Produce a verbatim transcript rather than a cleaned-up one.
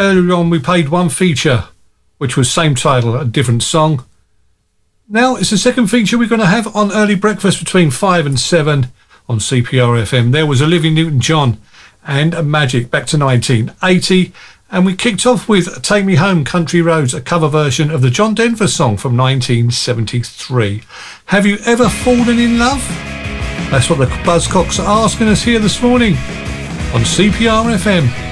Earlier on we played one feature, which was same title, a different song. Now it's the second feature we're going to have on Early Breakfast between five and seven on C P R F M. There was Olivia Newton-John and Magic back to nineteen eighty. And we kicked off with Take Me Home, Country Roads, a cover version of the John Denver song from nineteen seventy-three. Have you ever fallen in love? That's what the Buzzcocks are asking us here this morning on C P R F M.